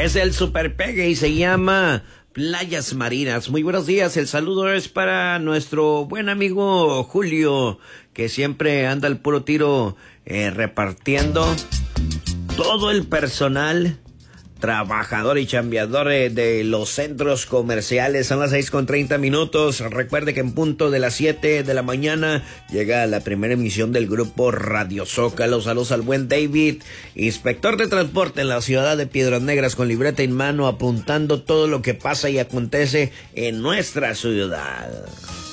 Es el Super Pegue y se llama Playas Marinas. Muy buenos días, el saludo es para nuestro buen amigo Julio, que siempre anda al puro tiro repartiendo todo el personal trabajador y chambeador de los centros comerciales. Son las 6:30. Recuerde que en punto de las 7 de la mañana llega la primera emisión del grupo Radio Zócalo. Saludos al buen David, inspector de transporte en la ciudad de Piedras Negras, con libreta en mano apuntando todo lo que pasa y acontece en nuestra ciudad.